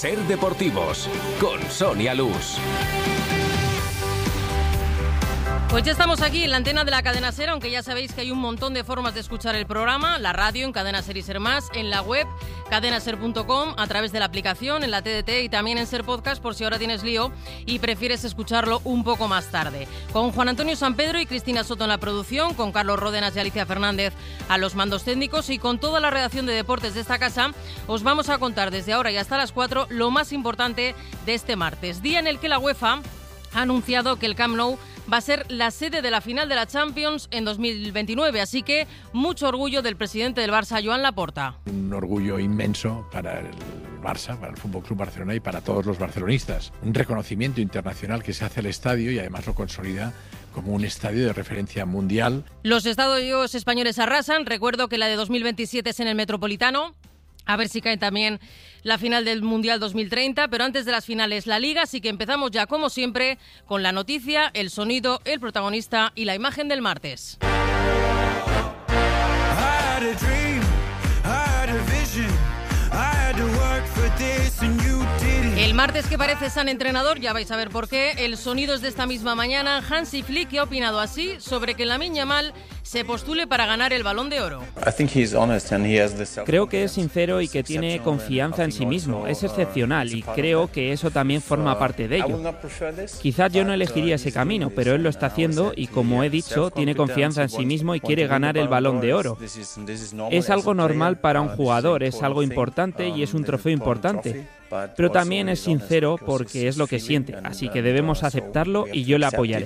Ser Deportivos, con Sonia Luz. Pues ya estamos aquí en la antena de la cadena SER, aunque ya sabéis que hay un montón de formas de escuchar el programa, la radio en Cadena SER y SER Más, en la web cadenaser.com, a través de la aplicación, en la TDT y también en SER Podcast, por si ahora tienes lío y prefieres escucharlo un poco más tarde. Con Juan Antonio Sampedro y Cristina Soto en la producción, con Carlos Ródenas y Alicia Fernández a los mandos técnicos y con toda la redacción de deportes de esta casa, os vamos a contar desde ahora y hasta las 4 lo más importante de este martes, día en el que la UEFA ha anunciado que el Camp Nou va a ser la sede de la final de la Champions en 2029, así que mucho orgullo del presidente del Barça, Joan Laporta. Un orgullo inmenso para el Barça, para el Fútbol Club Barcelona y para todos los barcelonistas. Un reconocimiento internacional que se hace al estadio y además lo consolida como un estadio de referencia mundial. Los estadios españoles arrasan. Recuerdo que la de 2027 es en el Metropolitano. A ver si cae también la final del Mundial 2030, pero antes de las finales la Liga, así que empezamos ya como siempre con la noticia, el sonido, el protagonista y la imagen del martes. El martes que parece San Entrenador, ya vais a ver por qué. El sonido es de esta misma mañana. Hansi Flick ha opinado así sobre que Lamine Yamal se postule para ganar el Balón de Oro. Creo que es sincero y que tiene confianza en sí mismo. Es excepcional y creo que eso también forma parte de ello. Quizás yo no elegiría ese camino, pero él lo está haciendo y, como he dicho, tiene confianza en sí mismo y quiere ganar el Balón de Oro. Es algo normal para un jugador, es algo importante y es un trofeo importante. Pero también es sincero porque es lo que siente, así que debemos aceptarlo y yo le apoyaré.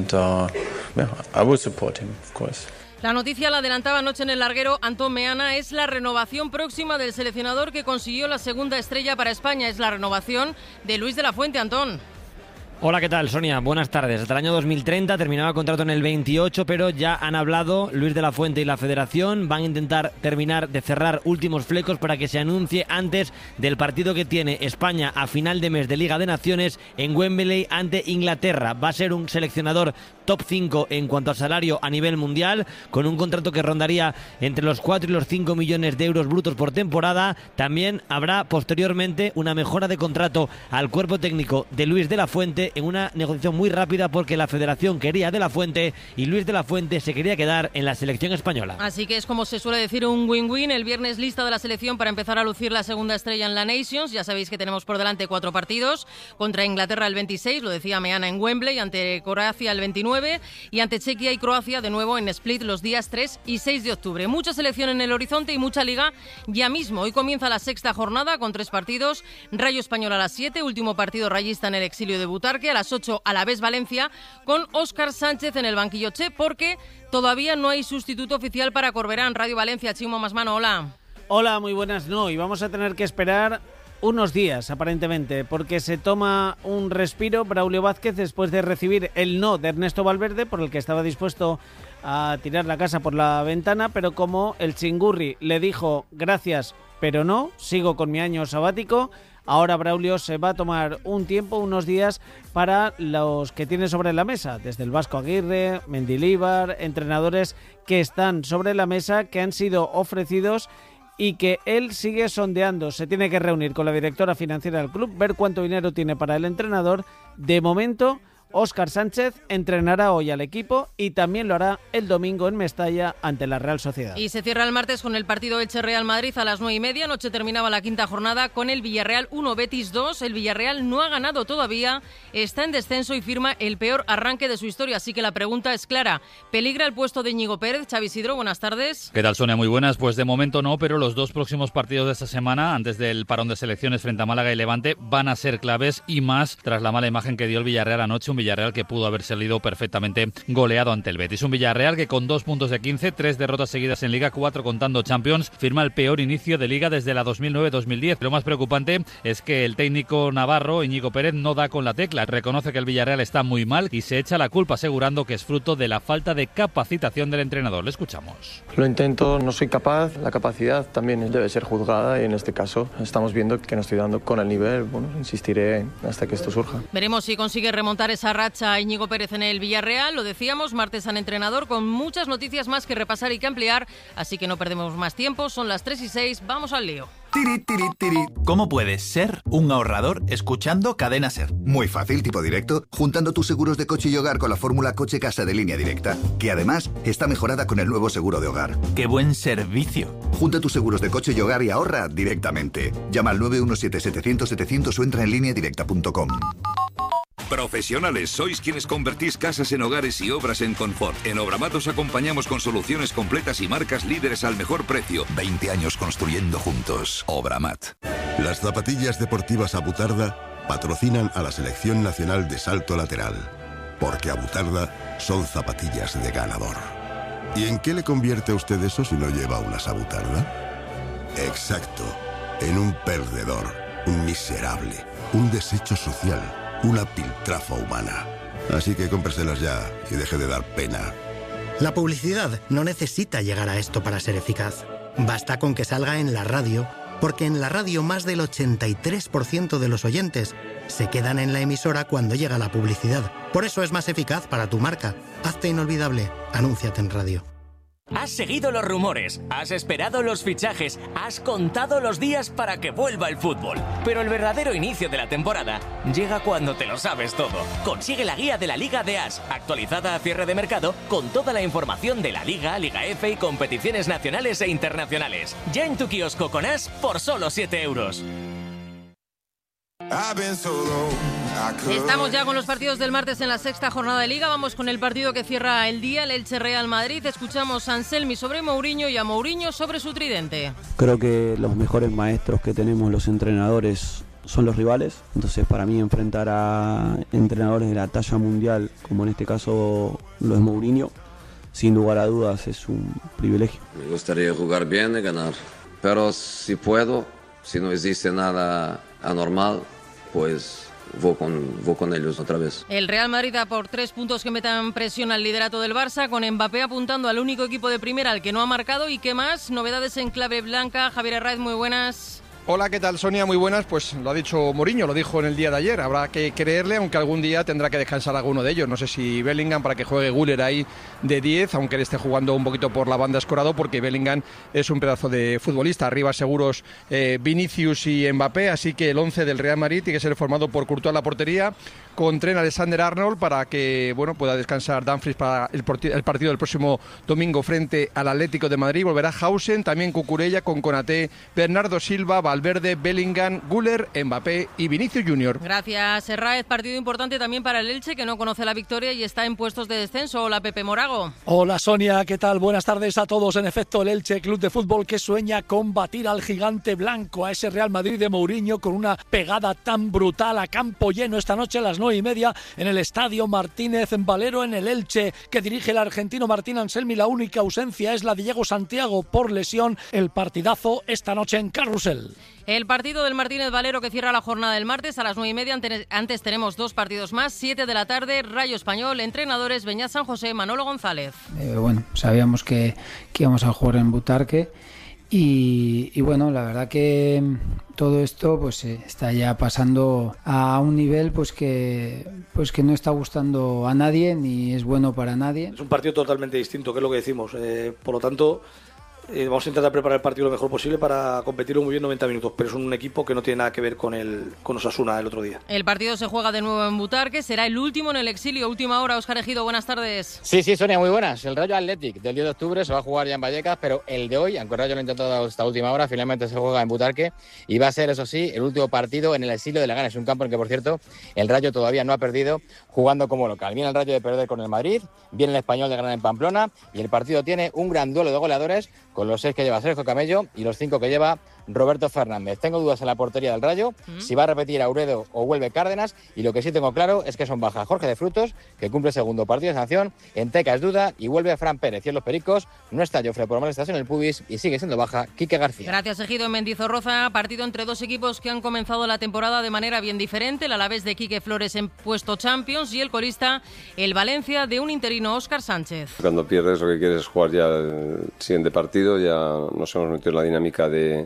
La noticia la adelantaba anoche en el larguero Antón Meana, es la renovación próxima del seleccionador que consiguió la segunda estrella para España, es la renovación de Luis de la Fuente. Antón. Hola, ¿qué tal, Sonia? Buenas tardes. Hasta el año 2030 terminaba el contrato en el 28, pero ya han hablado Luis de la Fuente y la Federación. Van a intentar terminar de cerrar últimos flecos para que se anuncie antes del partido que tiene España a final de mes de Liga de Naciones en Wembley ante Inglaterra. Va a ser un seleccionador top 5 en cuanto a salario a nivel mundial, con un contrato que rondaría entre los 4 y los 5 millones de euros brutos por temporada. También habrá posteriormente una mejora de contrato al cuerpo técnico de Luis de la Fuente en una negociación muy rápida porque la Federación quería de la Fuente y Luis de la Fuente se quería quedar en la selección española. Así que es, como se suele decir, un win-win. El viernes lista de la selección para empezar a lucir la segunda estrella en la Nations. Ya sabéis que tenemos por delante 4 partidos. Contra Inglaterra el 26, lo decía Meana, en Wembley, ante Croacia el 29 y ante Chequia y Croacia de nuevo en Split los días 3 y 6 de octubre. Mucha selección en el horizonte y mucha liga ya mismo. Hoy comienza la sexta jornada con 3 partidos. Rayo Español a las 7, último partido rayista en el exilio de Butarque. A las 8 Alavés Valencia con Óscar Sánchez en el banquillo porque todavía no hay sustituto oficial para Corberán. Radio Valencia, Chimo Masmano, hola. Hola, muy buenas. No, y vamos a tener que esperar unos días, aparentemente, porque se toma un respiro Braulio Vázquez después de recibir el no de Ernesto Valverde, por el que estaba dispuesto a tirar la casa por la ventana, pero como el Chingurri le dijo gracias, pero no, sigo con mi año sabático. Ahora Braulio se va a tomar un tiempo, unos días, para los que tiene sobre la mesa, desde el Vasco Aguirre, Mendilibar, entrenadores que están sobre la mesa, que han sido ofrecidos y que él sigue sondeando. Se tiene que reunir con la directora financiera del club, ver cuánto dinero tiene para el entrenador. De momento, Óscar Sánchez entrenará hoy al equipo y también lo hará el domingo en Mestalla ante la Real Sociedad. Y se cierra el martes con el partido Elche-Real Madrid a las 9:30. Anoche terminaba la quinta jornada con el Villarreal 1, Betis 2. El Villarreal no ha ganado todavía, está en descenso y firma el peor arranque de su historia. Así que la pregunta es clara. ¿Peligra el puesto de Íñigo Pérez? Xavi Isidro, buenas tardes. ¿Qué tal, Sonia? Muy buenas. Pues de momento no, pero los 2 próximos partidos de esta semana, antes del parón de selecciones frente a Málaga y Levante, van a ser claves y más tras la mala imagen que dio el Villarreal anoche. Un Villarreal que pudo haber salido perfectamente goleado ante el Betis. Un Villarreal que con 2 puntos de 15, 3 derrotas seguidas en Liga, 4 contando Champions, firma el peor inicio de Liga desde la 2009-2010. Lo más preocupante es que el técnico navarro, Íñigo Pérez, no da con la tecla. Reconoce que el Villarreal está muy mal y se echa la culpa, asegurando que es fruto de la falta de capacitación del entrenador. Le escuchamos. Lo intento, no soy capaz. La capacidad también debe ser juzgada y en este caso estamos viendo que no estoy dando con el nivel. Bueno, insistiré hasta que esto surja. Veremos si consigue remontar esa esa racha a Íñigo Pérez en el Villarreal. Lo decíamos, martes al entrenador, con muchas noticias más que repasar y que ampliar, así que no perdemos más tiempo. Son las 3:06, vamos al lío. ¿Cómo puedes ser un ahorrador escuchando Cadena Ser? Muy fácil, tipo directo, juntando tus seguros de coche y hogar con la fórmula Coche-Casa de Línea Directa, que además está mejorada con el nuevo seguro de hogar. ¡Qué buen servicio! Junta tus seguros de coche y hogar y ahorra directamente. Llama al 917-700-700 o entra en lineadirecta.com. Profesionales, sois quienes convertís casas en hogares y obras en confort. En Obramat os acompañamos con soluciones completas y marcas líderes al mejor precio. 20 años construyendo juntos. Obramat. Las zapatillas deportivas Abutarda patrocinan a la Selección Nacional de Salto Lateral. Porque Abutarda son zapatillas de ganador. ¿Y en qué le convierte a usted eso si no lleva unas Abutarda? Exacto, en un perdedor, un miserable, un desecho social, una piltrafa humana. Así que cómpreselas ya y deje de dar pena. La publicidad no necesita llegar a esto para ser eficaz. Basta con que salga en la radio, porque en la radio más del 83% de los oyentes se quedan en la emisora cuando llega la publicidad. Por eso es más eficaz para tu marca. Hazte inolvidable. Anúnciate en radio. Has seguido los rumores, has esperado los fichajes, has contado los días para que vuelva el fútbol. Pero el verdadero inicio de la temporada llega cuando te lo sabes todo. Consigue la guía de la Liga de As, actualizada a cierre de mercado, con toda la información de la Liga, Liga F y competiciones nacionales e internacionales. Ya en tu kiosco con As por solo 7 euros. Estamos ya con los partidos del martes en la sexta jornada de Liga. Vamos con el partido que cierra el día, el Elche Real Madrid. Escuchamos a Anselmi sobre Mourinho y a Mourinho sobre su tridente. Creo que los mejores maestros que tenemos los entrenadores son los rivales. Entonces, para mí, enfrentar a entrenadores de la talla mundial, como en este caso lo es Mourinho, sin lugar a dudas es un privilegio. Me gustaría jugar bien y ganar, pero si puedo, si no existe nada anormal, pues voy con ellos otra vez. El Real Madrid da por 3 puntos que metan presión al liderato del Barça, con Mbappé apuntando al único equipo de primera al que no ha marcado. ¿Y qué más? Novedades en clave blanca. Javier Herraiz, muy buenas. Hola, ¿qué tal, Sonia? Muy buenas. Pues lo ha dicho Mourinho, lo dijo en el día de ayer. Habrá que creerle, aunque algún día tendrá que descansar alguno de ellos. No sé si Bellingham, para que juegue Güler ahí de 10, aunque él esté jugando un poquito por la banda escorado, porque Bellingham es un pedazo de futbolista. Arriba seguros Vinicius y Mbappé, así que el 11 del Real Madrid tiene que ser formado por Courtois en la portería, con Trent Alexander-Arnold, para que pueda descansar Dumfries para el partido del próximo domingo frente al Atlético de Madrid. Volverá Hausen, también Cucurella, con Konaté, Bernardo Silva, Valverde, Bellingham, Güler, Mbappé y Vinicius Junior. Gracias, Herraiz. Partido importante también para el Elche, que no conoce la victoria y está en puestos de descenso. Hola, Pepe Morago. Hola, Sonia, ¿qué tal? Buenas tardes a todos. En efecto, el Elche, club de fútbol que sueña con batir al gigante blanco, a ese Real Madrid de Mourinho, con una pegada tan brutal a campo lleno esta noche a las 9:30 en el Estadio Martínez Valero, en el Elche, que dirige el argentino Martín Anselmi. La única ausencia es la de Diego Santiago por lesión. El partidazo esta noche en Carrusel. El partido del Martínez Valero que cierra la jornada del martes a las 9:30. Antes tenemos 2 partidos más. 7 de la tarde, Rayo Español, entrenadores Beñat San José, Manolo González. Sabíamos que íbamos a jugar en Butarque y bueno, la verdad que todo esto pues está ya pasando a un nivel pues que no está gustando a nadie ni es bueno para nadie. Es un partido totalmente distinto, que es lo que decimos. Por lo tanto, vamos a intentar preparar el partido lo mejor posible para competirlo muy bien 90 minutos, pero es un equipo que no tiene nada que ver con Osasuna el otro día. El partido se juega de nuevo en Butarque, será el último en el exilio. Última hora, Óscar Ejido, buenas tardes. Sí, Sonia, muy buenas. El Rayo Athletic del 10 de octubre se va a jugar ya en Vallecas, pero el de hoy, aunque el Rayo lo ha intentado hasta última hora, finalmente se juega en Butarque y va a ser, eso sí, el último partido en el exilio de Leganés. Es un campo en que, por cierto, el Rayo todavía no ha perdido jugando como local. Viene el Rayo de perder con el Madrid, viene el Español de ganar en Pamplona y el partido tiene un gran duelo de goleadores con los 6 que lleva Sergio Camello y los 5 que lleva Roberto Fernández. Tengo dudas en la portería del Rayo, si va a repetir Auredo o vuelve Cárdenas, y lo que sí tengo claro es que son baja Jorge de Frutos, que cumple segundo partido de sanción, Enteca es duda y vuelve Fran Pérez. Y en los Pericos no está Jofre por molestias en el pubis y sigue siendo baja Quique García. Gracias, Ejido. En Mendizorroza, partido entre 2 equipos que han comenzado la temporada de manera bien diferente. El Alavés de Quique Flores en puesto Champions y el colista, el Valencia de un interino Óscar Sánchez. Cuando pierdes lo que quieres es jugar ya el siguiente partido, ya nos hemos metido en la dinámica de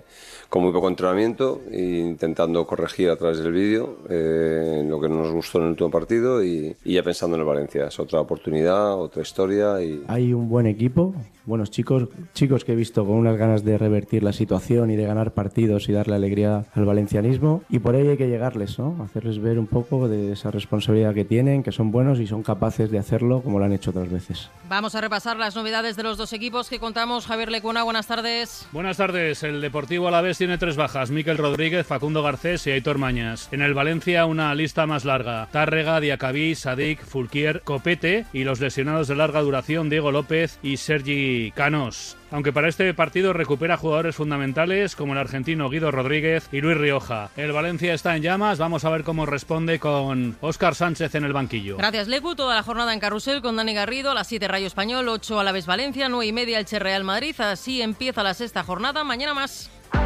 con muy poco entrenamiento e intentando corregir a través del vídeo lo que no nos gustó en el último partido y ya pensando en el Valencia. Es otra oportunidad, otra historia. Hay un buen equipo, buenos chicos que he visto con unas ganas de revertir la situación y de ganar partidos y darle alegría al valencianismo, y por ahí hay que llegarles, ¿no? Hacerles ver un poco de esa responsabilidad que tienen, que son buenos y son capaces de hacerlo como lo han hecho otras veces. Vamos a repasar las novedades de los dos equipos que contamos. Javier Lecuna, buenas tardes. Buenas tardes. El Deportivo Alavés tiene 3 bajas: Mikel Rodríguez, Facundo Garcés y Aitor Mañas. En el Valencia una lista más larga: Tárrega, Diacabí, Sadik, Fulquier, Copete, y los lesionados de larga duración Diego López y Sergi Canós. Aunque para este partido recupera jugadores fundamentales como el argentino Guido Rodríguez y Luis Rioja. El Valencia está en llamas, vamos a ver cómo responde con Óscar Sánchez en el banquillo. Gracias, Lecu. Toda la jornada en Carrusel con Dani Garrido, a las 7 Rayo Español, 8 Alavés Valencia, 9:30 Elche Real Madrid. Así empieza la sexta jornada, mañana más.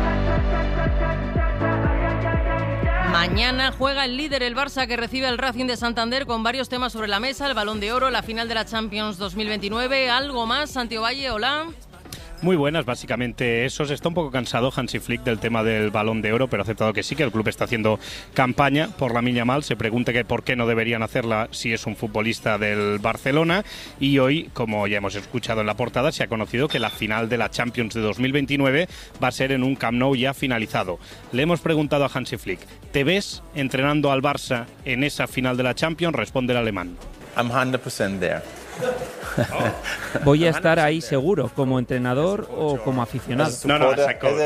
Mañana juega el líder, el Barça, que recibe al Racing de Santander, con varios temas sobre la mesa: el Balón de Oro, la final de la Champions 2029, algo más. Santi Ovalle, hola. Muy buenas, básicamente eso. Está un poco cansado Hansi Flick del tema del Balón de Oro, pero ha aceptado que sí, que el club está haciendo campaña por Lamine Yamal. Se pregunta que por qué no deberían hacerla si es un futbolista del Barcelona. Y hoy, como ya hemos escuchado en la portada, se ha conocido que la final de la Champions de 2029 va a ser en un Camp Nou ya finalizado. Le hemos preguntado a Hansi Flick: ¿te ves entrenando al Barça en esa final de la Champions? Responde el alemán: I'm 100% there. Voy a estar ahí seguro, como entrenador o como aficionado. No, as a coach.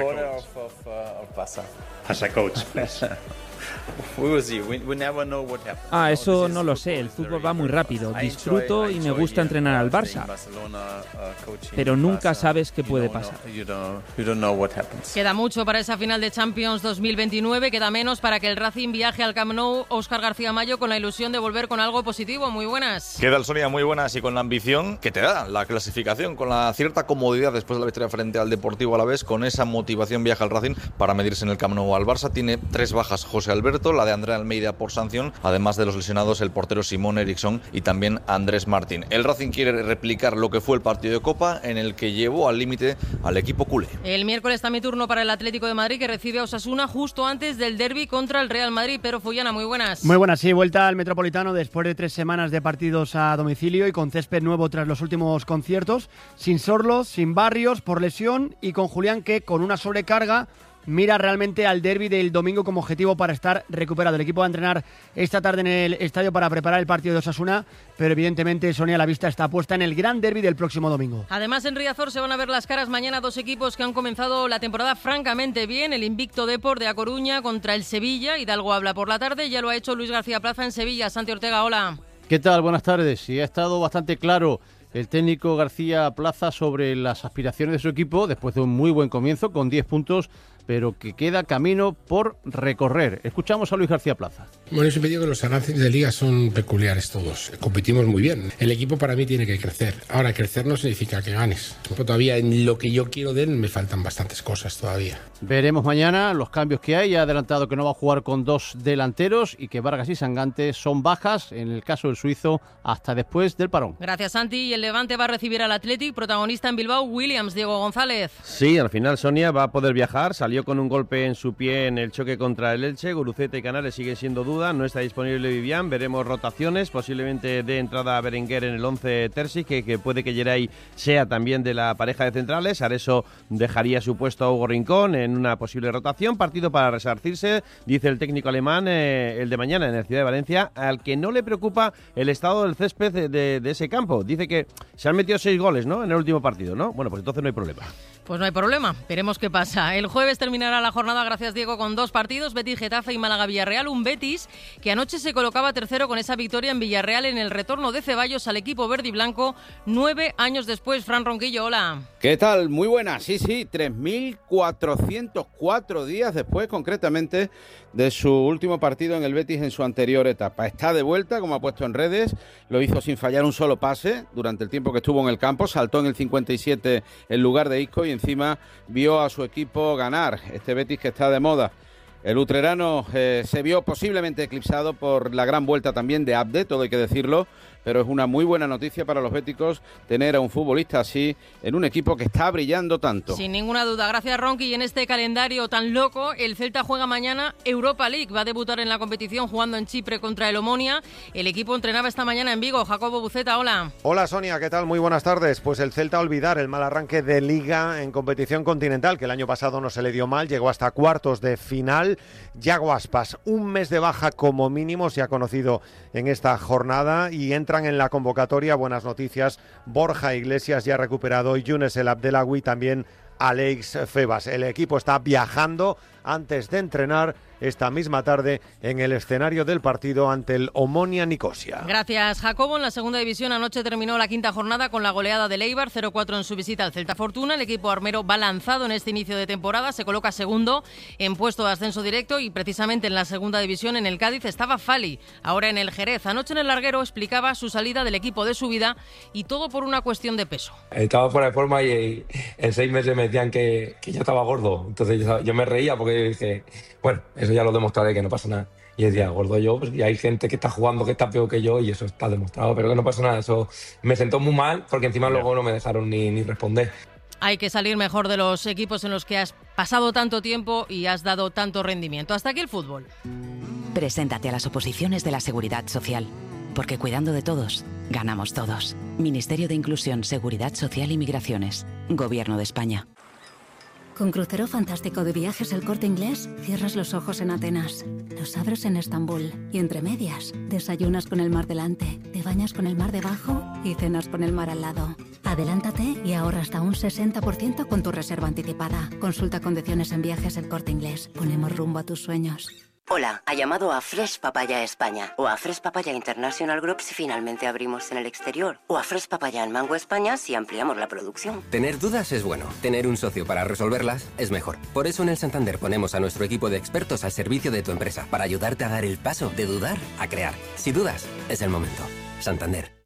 As a coach, please. Eso no lo sé, el fútbol va muy rápido. Disfruto y me gusta entrenar al Barça, pero nunca sabes qué puede pasar. Queda mucho para esa final de Champions 2029, queda menos para que el Racing viaje al Camp Nou. Óscar García Mayo, con la ilusión de volver con algo positivo. Muy buenas. ¿Qué tal, Sonia? Muy buenas, y con la ambición que te da la clasificación, con la cierta comodidad después de la victoria frente al Deportivo Alavés. Con esa motivación viaja al Racing para medirse en el Camp Nou al Barça. Tiene 3 bajas José Alberto, la de André Almeida por sanción, además de los lesionados el portero Simón Eriksson y también Andrés Martín. El Racing quiere replicar lo que fue el partido de Copa, en el que llevó al límite al equipo culé. El miércoles también turno para el Atlético de Madrid, que recibe a Osasuna justo antes del derbi contra el Real Madrid. Pero Fullana, muy buenas. Muy buenas, sí, vuelta al Metropolitano después de 3 semanas de partidos a domicilio y con césped nuevo tras los últimos conciertos, sin Sorlos, sin Barrios por lesión, y con Julián, que con una sobrecarga mira realmente al derbi del domingo como objetivo para estar recuperado. El equipo va a entrenar esta tarde en el estadio para preparar el partido de Osasuna, pero evidentemente, Sonia, la vista está puesta en el gran derbi del próximo domingo. Además, en Riazor se van a ver las caras mañana 2 equipos que han comenzado la temporada francamente bien. El invicto Depor de A Coruña contra el Sevilla. Hidalgo habla por la tarde, ya lo ha hecho Luis García Plaza en Sevilla. Santi Ortega, hola. ¿Qué tal? Buenas tardes. Sí, ha estado bastante claro el técnico García Plaza sobre las aspiraciones de su equipo después de un muy buen comienzo con 10 puntos, pero que queda camino por recorrer. Escuchamos a Luis García Plaza. Bueno, yo siempre digo que los avances de liga son peculiares todos. Competimos muy bien. El equipo para mí tiene que crecer. Ahora, crecer no significa que ganes. Todavía en lo que yo quiero de él me faltan bastantes cosas todavía. Veremos mañana los cambios que hay. Ya ha adelantado que no va a jugar con 2 delanteros y que Vargas y Sangante son bajas, en el caso del suizo, hasta después del parón. Gracias, Santi. Y el Levante va a recibir al Athletic, protagonista en Bilbao, Williams. Diego González. Sí, al final Sonia va a poder viajar. Salió con un golpe en su pie en el choque contra el Elche. Guruceta y Canales siguen siendo duda. No está disponible Vivian. Veremos rotaciones. Posiblemente de entrada a Berenguer en el 11 Terzic, que puede que Geray sea también de la pareja de centrales. Areso dejaría su puesto a Hugo Rincón en una posible rotación. Partido para resarcirse, dice el técnico alemán, el de mañana en el Ciudad de Valencia, al que no le preocupa el estado del césped de ese campo. Dice que se han metido 6 goles, ¿no?, en el último partido, ¿no? Bueno, pues entonces no hay problema. Pues no hay problema, veremos qué pasa. El jueves terminará la jornada, gracias Diego, con 2 partidos, Betis Getafe y Málaga Villarreal. Un Betis que anoche se colocaba tercero con esa victoria en Villarreal en el retorno de Ceballos al equipo verde y blanco 9 años después. Fran Ronquillo, hola. ¿Qué tal? Muy buena, sí, 3.404 días después, concretamente, de su último partido en el Betis en su anterior etapa. Está de vuelta, como ha puesto en redes, lo hizo sin fallar un solo pase durante el tiempo que estuvo en el campo, saltó en el 57 en lugar de Isco y encima vio a su equipo ganar, este Betis que está de moda. El utrerano se vio posiblemente eclipsado por la gran vuelta también de Abde, todo hay que decirlo, pero es una muy buena noticia para los béticos tener a un futbolista así en un equipo que está brillando tanto. Sin ninguna duda, gracias Ronqui. Y en este calendario tan loco, el Celta juega mañana Europa League, va a debutar en la competición jugando en Chipre contra el Omonia. El equipo entrenaba esta mañana en Vigo. Jacobo Buceta, hola. Hola Sonia, ¿qué tal? Muy buenas tardes. Pues el Celta olvidar el mal arranque de Liga en competición continental, que el año pasado no se le dio mal, llegó hasta cuartos de final. Yago Aspas, un mes de baja como mínimo se ha conocido en esta jornada y entran en la convocatoria, buenas noticias, Borja Iglesias ya recuperado y Younes El Abdelawi, también Alex Febas. El equipo está viajando antes de entrenar esta misma tarde en el escenario del partido ante el Omonia Nicosia. Gracias, Jacobo. En la segunda división anoche terminó la quinta jornada con la goleada del Eibar, 0-4 en su visita al Celta Fortuna. El equipo armero va lanzado en este inicio de temporada, se coloca segundo en puesto de ascenso directo y precisamente en la segunda división en el Cádiz estaba Fali, ahora en el Jerez. Anoche en el Larguero explicaba su salida del equipo de su vida y todo por una cuestión de peso. Estaba fuera de forma y en 6 meses me decían que ya estaba gordo, entonces yo me reía porque dije, bueno, eso ya lo demostraré, que no pasa nada. Y decía, gordo yo, pues y hay gente que está jugando que está peor que yo y eso está demostrado, pero que no pasa nada. Eso me sentó muy mal porque encima luego no me dejaron ni responder. Hay que salir mejor de los equipos en los que has pasado tanto tiempo y has dado tanto rendimiento. Hasta aquí el fútbol. Preséntate a las oposiciones de la Seguridad Social, porque cuidando de todos, ganamos todos. Ministerio de Inclusión, Seguridad Social y Migraciones. Gobierno de España. Con Crucero Fantástico de Viajes El Corte Inglés, cierras los ojos en Atenas, los abres en Estambul y entre medias, desayunas con el mar delante, te bañas con el mar debajo y cenas con el mar al lado. Adelántate y ahorra hasta un 60% con tu reserva anticipada. Consulta condiciones en Viajes El Corte Inglés. Ponemos rumbo a tus sueños. Hola, ha llamado a Fresh Papaya España o a Fresh Papaya International Group si finalmente abrimos en el exterior o a Fresh Papaya en Mango España si ampliamos la producción. Tener dudas es bueno, tener un socio para resolverlas es mejor. Por eso en el Santander ponemos a nuestro equipo de expertos al servicio de tu empresa para ayudarte a dar el paso de dudar a crear. Si dudas, es el momento. Santander.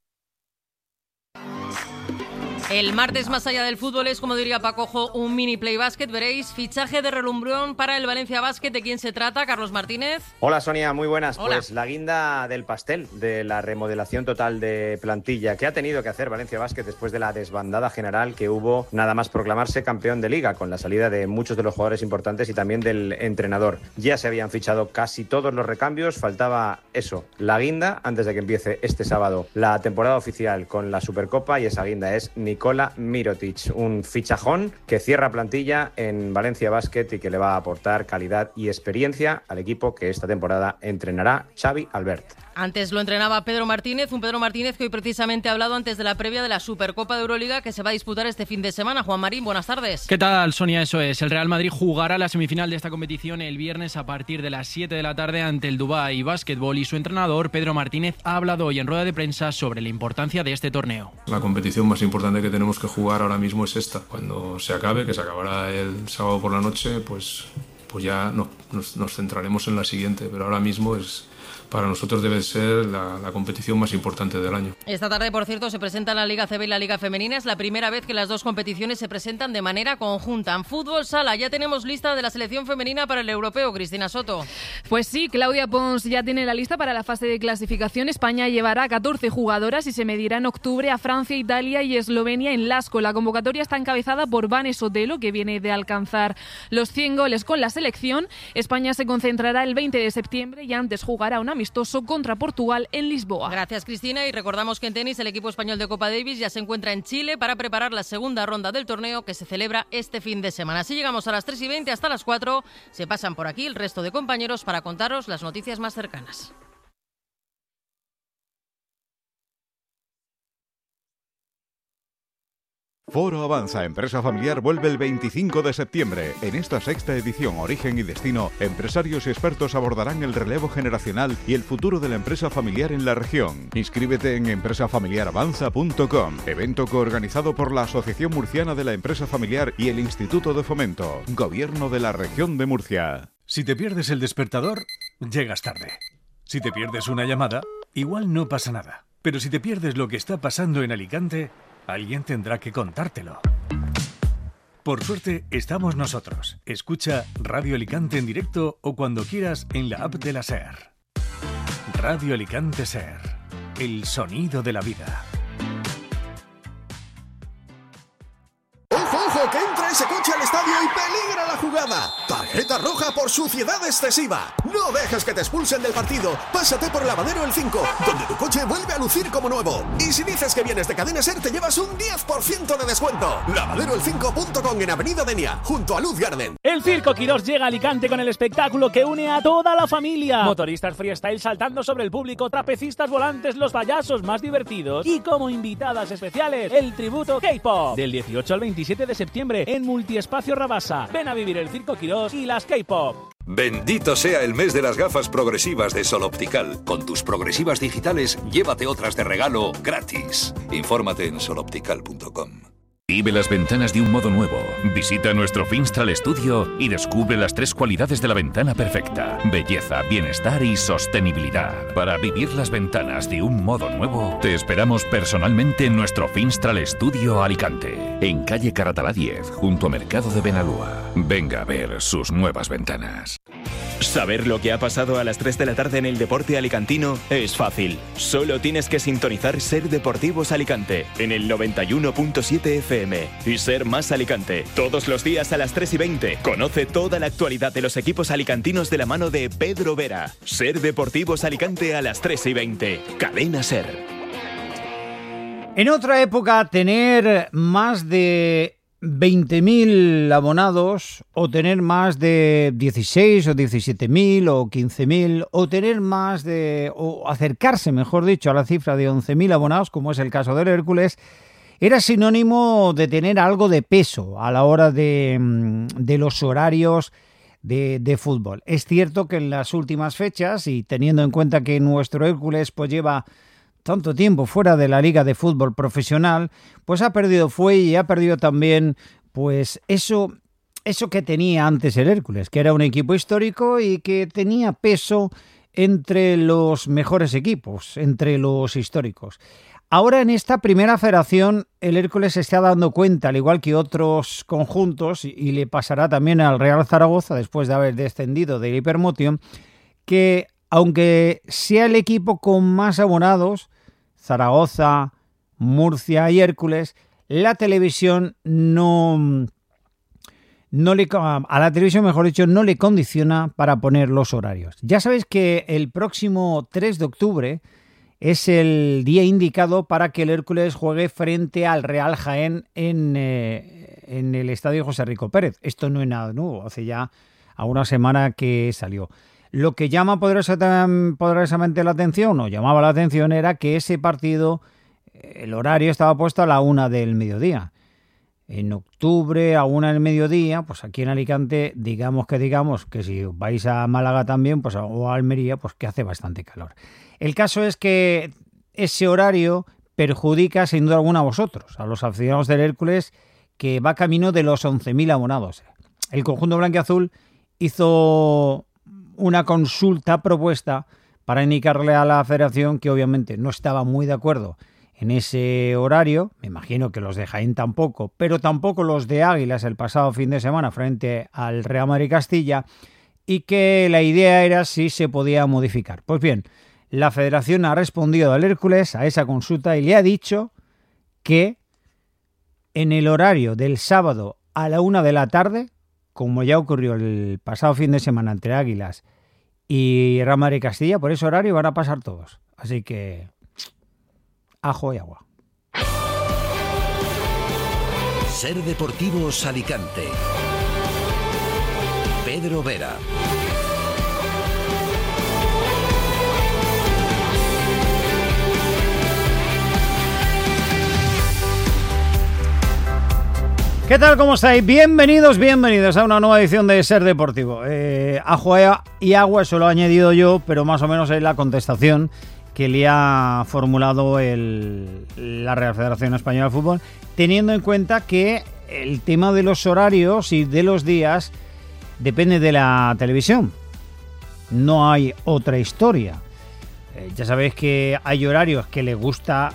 El martes, más allá del fútbol, es, como diría Pacojo, un mini play básquet. Veréis, fichaje de relumbrón para el Valencia Basket. ¿De quién se trata? Carlos Martínez. Hola Sonia, muy buenas. Hola. Pues la guinda del pastel de la remodelación total de plantilla que ha tenido que hacer Valencia Basket después de la desbandada general que hubo nada más proclamarse campeón de liga, con la salida de muchos de los jugadores importantes y también del entrenador. Ya se habían fichado casi todos los recambios, faltaba eso, la guinda, antes de que empiece este sábado la temporada oficial con la Supercopa, y esa guinda es Nikola Mirotic, un fichajón que cierra plantilla en Valencia Basket y que le va a aportar calidad y experiencia al equipo que esta temporada entrenará Xavi Albert. Antes lo entrenaba Pedro Martínez, un Pedro Martínez que hoy precisamente ha hablado antes de la previa de la Supercopa de Euroliga que se va a disputar este fin de semana. Juan Marín, buenas tardes. ¿Qué tal, Sonia? Eso es. El Real Madrid jugará la semifinal de esta competición el viernes a partir de las 7 de la tarde ante el Dubái Basketball, y su entrenador, Pedro Martínez, ha hablado hoy en rueda de prensa sobre la importancia de este torneo. La competición más importante que tenemos que jugar ahora mismo es esta. Cuando se acabe, que se acabará el sábado por la noche, pues ya nos centraremos en la siguiente, pero ahora mismo para nosotros debe ser la competición más importante del año. Esta tarde, por cierto, se presentan la Liga CB y la Liga Femenina. Es la primera vez que las dos competiciones se presentan de manera conjunta. En fútbol sala ya tenemos lista de la selección femenina para el europeo. Cristina Soto. Pues sí, Claudia Pons ya tiene la lista para la fase de clasificación. España llevará 14 jugadoras y se medirá en octubre a Francia, Italia y Eslovenia en Lasco. La convocatoria está encabezada por Vane Sotelo, que viene de alcanzar los 100 goles con la selección. España se concentrará el 20 de septiembre y antes jugará una amistoso contra Portugal en Lisboa. Gracias, Cristina, y recordamos que en tenis el equipo español de Copa Davis ya se encuentra en Chile para preparar la segunda ronda del torneo que se celebra este fin de semana. Así llegamos a las 3:20 hasta las 4. Se pasan por aquí el resto de compañeros para contaros las noticias más cercanas. Foro Avanza Empresa Familiar vuelve el 25 de septiembre. En esta sexta edición Origen y Destino, empresarios y expertos abordarán el relevo generacional y el futuro de la empresa familiar en la región. Inscríbete en empresafamiliaravanza.com, evento coorganizado por la Asociación Murciana de la Empresa Familiar y el Instituto de Fomento, Gobierno de la Región de Murcia. Si te pierdes el despertador, llegas tarde. Si te pierdes una llamada, igual no pasa nada. Pero si te pierdes lo que está pasando en Alicante, alguien tendrá que contártelo. Por suerte, estamos nosotros. Escucha Radio Alicante en directo o cuando quieras en la app de la SER. Radio Alicante SER. el sonido de la vida. ¡Ojo, que entra ese coche al estadio y peligra la jugada! Tarjeta roja por suciedad excesiva. No dejes que te expulsen del partido. Pásate por Lavadero El 5, donde tu coche vuelve a lucir como nuevo. Y si dices que vienes de Cadena Ser, te llevas un 10% de descuento. Lavaderoel5.com en Avenida Denia, junto a Luz Garden. El Circo Quirós llega a Alicante con el espectáculo que une a toda la familia. Motoristas freestyle saltando sobre el público, trapecistas volantes, los payasos más divertidos y como invitadas especiales, el tributo K-Pop. Del 18 al 27 de septiembre en Multiespacio Rabasa. Ven a vivir el Circo Quirós y las K-Pop. Bendito sea el mes de las gafas progresivas de Sol Optical. Con tus progresivas digitales, llévate otras de regalo gratis. Infórmate en soloptical.com. Vive las ventanas de un modo nuevo. Visita nuestro Finstral Studio y descubre las 3 cualidades de la ventana perfecta: belleza, bienestar y sostenibilidad. Para vivir las ventanas de un modo nuevo, te esperamos personalmente en nuestro Finstral Studio Alicante, en calle Caratalá 10, junto a Mercado de Benalúa. Venga a ver sus nuevas ventanas. Saber lo que ha pasado a las 3 de la tarde en el deporte alicantino es fácil. Solo tienes que sintonizar Ser Deportivos Alicante en el 91.7 FM y Ser Más Alicante. Todos los días a las 3:20. Conoce toda la actualidad de los equipos alicantinos de la mano de Pedro Vera. Ser Deportivos Alicante a las 3:20. Cadena Ser. En otra época, tener más de 20.000 abonados, o tener más de 16 o 17.000 o 15.000, o tener más de, o acercarse, mejor dicho, a la cifra de 11.000 abonados, como es el caso del Hércules, era sinónimo de tener algo de peso a la hora de los horarios de fútbol. Es cierto que en las últimas fechas, y teniendo en cuenta que nuestro Hércules pues lleva tanto tiempo fuera de la liga de fútbol profesional, pues ha perdido fuelle y ha perdido también pues eso que tenía antes el Hércules, que era un equipo histórico y que tenía peso entre los mejores equipos, entre los históricos. Ahora en esta primera federación el Hércules se está dando cuenta, al igual que otros conjuntos, y le pasará también al Real Zaragoza después de haber descendido del Hypermotion, que aunque sea el equipo con más abonados, Zaragoza, Murcia y Hércules, la televisión a la televisión, mejor dicho, no le condiciona para poner los horarios. Ya sabéis que el próximo 3 de octubre es el día indicado para que el Hércules juegue frente al Real Jaén en el Estadio José Rico Pérez. Esto no es nada nuevo, hace ya una semana que salió. Lo que llama poderosamente la atención, o llamaba la atención, era que ese partido, el horario estaba puesto a la 1 del mediodía. En octubre, a 1 del mediodía, pues aquí en Alicante, digamos que si vais a Málaga también, pues, o a Almería, pues que hace bastante calor. El caso es que ese horario perjudica sin duda alguna a vosotros, a los aficionados del Hércules, que va camino de los 11.000 abonados. El conjunto blanquiazul hizo una consulta propuesta para indicarle a la federación que obviamente no estaba muy de acuerdo en ese horario. Me imagino que los de Jaén tampoco, pero tampoco los de Águilas el pasado fin de semana frente al Real Madrid Castilla, y que la idea era si se podía modificar. Pues bien, la federación ha respondido al Hércules a esa consulta y le ha dicho que en el horario del sábado a la 1 de la tarde, como ya ocurrió el pasado fin de semana entre Águilas y Real Madrid Castilla, por ese horario van a pasar todos. Así que ajo y agua. Ser Deportivos Alicante. Pedro Vera. ¿Qué tal? ¿Cómo estáis? Bienvenidos a una nueva edición de Ser Deportivo. Ajo y agua, eso lo he añadido yo, pero más o menos es la contestación que le ha formulado la Real Federación Española de Fútbol, teniendo en cuenta que el tema de los horarios y de los días depende de la televisión. No hay otra historia. Ya sabéis que hay horarios que le gusta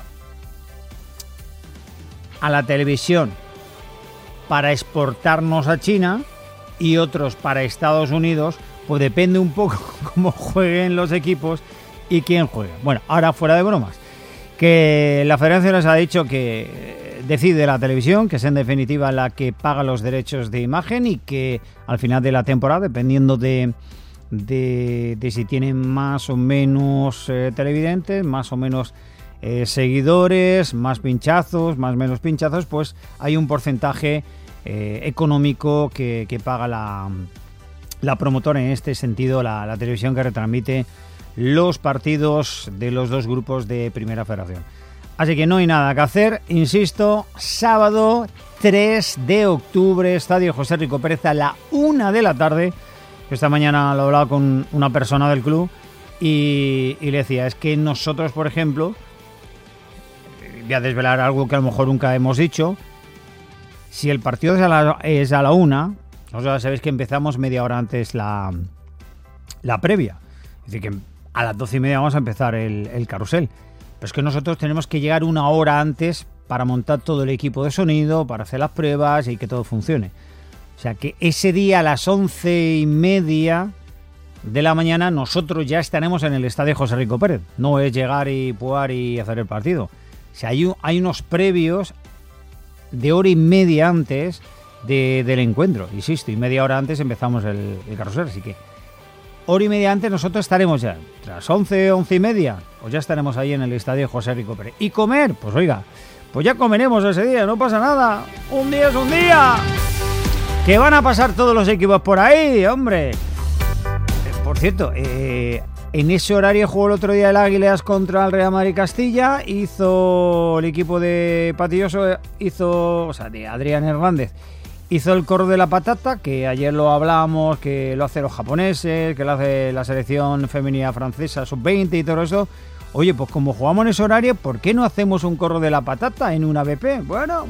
a la televisión para exportarnos a China y otros para Estados Unidos, pues depende un poco cómo jueguen los equipos y quién juegue. Bueno, ahora fuera de bromas, que la Federación les ha dicho que decide la televisión, que es en definitiva la que paga los derechos de imagen y que al final de la temporada, dependiendo de si tienen más o menos televidentes, más o menos seguidores, más pinchazos, más o menos pinchazos, pues hay un porcentaje económico que paga la promotora, en este sentido la televisión que retransmite los partidos de los dos grupos de Primera Federación. Así que no hay nada que hacer, insisto, sábado 3 de octubre, Estadio José Rico Pérez a la 1 de la tarde. Esta mañana lo hablaba con una persona del club y le decía, es que nosotros, por ejemplo, voy a desvelar algo que a lo mejor nunca hemos dicho, si el partido es a la 1, nosotros sabéis que empezamos media hora antes la previa. Es decir, que a las 12:30 vamos a empezar el carrusel. Pero es que nosotros tenemos que llegar una hora antes para montar todo el equipo de sonido, para hacer las pruebas y que todo funcione. O sea que ese día a las 11:30 de la mañana nosotros ya estaremos en el Estadio José Rico Pérez. No es llegar y jugar y hacer el partido. O sea, hay unos previos de hora y media antes del encuentro. Insisto, y media hora antes empezamos el carrusel. Así que hora y media antes nosotros estaremos ya. Tras 11:30, pues ya estaremos ahí en el Estadio José Rico Pérez. ¿Y comer? Pues oiga, pues ya comeremos ese día, no pasa nada. Un día es un día. Que van a pasar todos los equipos por ahí, hombre. Por cierto, en ese horario jugó el otro día el Águilas contra el Real Madrid Castilla. Hizo el equipo de Patilloso, de Adrián Hernández, hizo el corro de la patata, que ayer lo hablamos, que lo hacen los japoneses, que lo hace la selección femenina francesa sub-20 y todo eso. Oye, pues como jugamos en ese horario, ¿por qué no hacemos un corro de la patata en una BP? Bueno.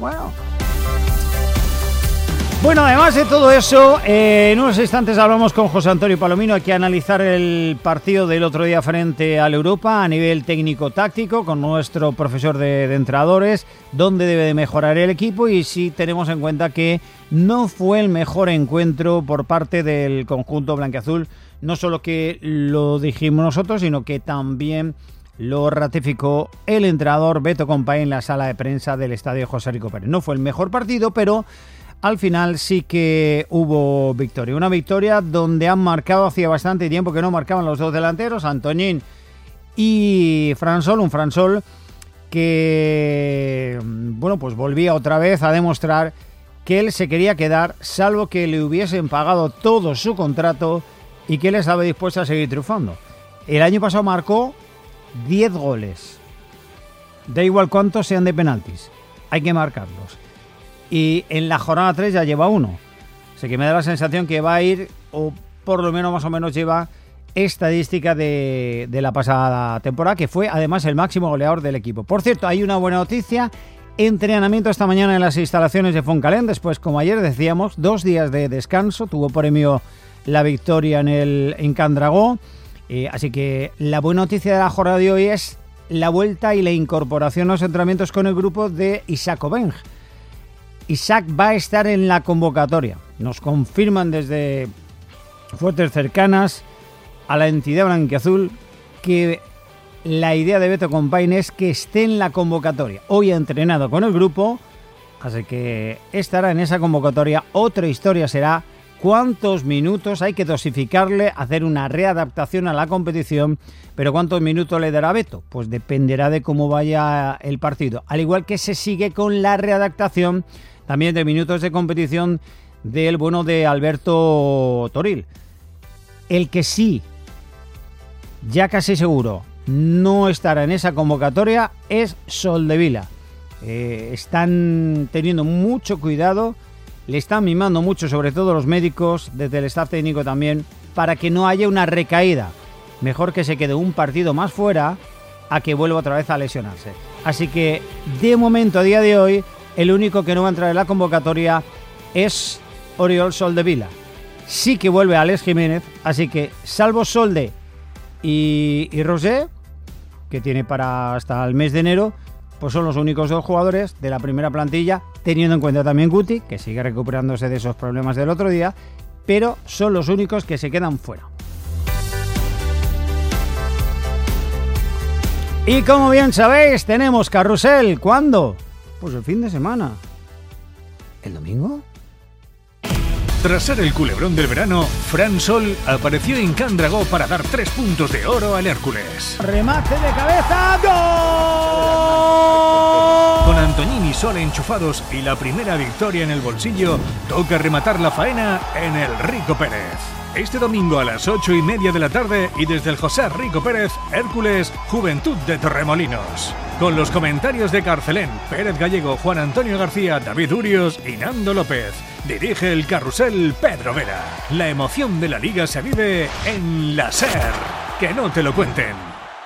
Bueno, además de todo eso, en unos instantes hablamos con José Antonio Palomino. Hay que analizar el partido del otro día frente al Europa a nivel técnico-táctico con nuestro profesor de entrenadores, dónde debe de mejorar el equipo y si tenemos en cuenta que no fue el mejor encuentro por parte del conjunto blanquiazul. No solo que lo dijimos nosotros, sino que también lo ratificó el entrenador Beto Compay en la sala de prensa del Estadio José Rico Pérez. No fue el mejor partido, pero al final sí que hubo victoria. Una victoria donde han marcado hacía bastante tiempo que no marcaban los dos delanteros, Antoñín y Fransol. Un Fransol que, bueno, pues volvía otra vez a demostrar que él se quería quedar, salvo que le hubiesen pagado todo su contrato y que él estaba dispuesto a seguir triunfando. El año pasado marcó 10 goles. Da igual cuántos sean de penaltis. Hay que marcarlos. Y en la jornada 3 ya lleva 1. Así que me da la sensación que va a ir, o por lo menos más o menos lleva estadística de la pasada temporada, que fue además el máximo goleador del equipo. Por cierto, hay una buena noticia. Entrenamiento esta mañana en las instalaciones de Foncalén. Después, como ayer decíamos, 2 días de descanso. Tuvo premio la victoria en Candragó. Así que la buena noticia de la jornada de hoy es la vuelta y la incorporación a los entrenamientos con el grupo de Isaac Obeng. Isaac va a estar en la convocatoria. Nos confirman desde fuentes cercanas a la entidad blanquiazul que la idea de Beto Compay es que esté en la convocatoria. Hoy ha entrenado con el grupo, así que estará en esa convocatoria. Otra historia será cuántos minutos hay que dosificarle, hacer una readaptación a la competición, pero cuántos minutos le dará Beto, pues dependerá de cómo vaya el partido. Al igual que se sigue con la readaptación también de minutos de competición del bueno de Alberto Toril. El que sí, ya casi seguro, no estará en esa convocatoria es Soldevila. Están teniendo mucho cuidado, le están mimando mucho, sobre todo los médicos, desde el staff técnico también, para que no haya una recaída. Mejor que se quede un partido más fuera a que vuelva otra vez a lesionarse. Así que, de momento, a día de hoy, el único que no va a entrar en la convocatoria es Oriol Soldevila. Sí que vuelve Alex Jiménez, así que, salvo Solde y Roger, que tiene para hasta el mes de enero, pues son los únicos 2 jugadores de la primera plantilla, teniendo en cuenta también Guti, que sigue recuperándose de esos problemas del otro día, pero son los únicos que se quedan fuera. Y como bien sabéis, tenemos carrusel. ¿Cuándo? Pues el fin de semana. ¿El domingo? Tras ser el culebrón del verano, Fran Sol apareció en Can Dragó para dar 3 puntos de oro al Hércules. Remate de cabeza. ¡Gol! Con Antoñín y Sol enchufados y la primera victoria en el bolsillo, toca rematar la faena en el Rico Pérez. Este domingo a las 8:30 de la tarde y desde el José Rico Pérez, Hércules, Juventud de Torremolinos. Con los comentarios de Carcelén, Pérez Gallego, Juan Antonio García, David Urios y Nando López. Dirige el carrusel Pedro Vera. La emoción de la liga se vive en la SER. Que no te lo cuenten.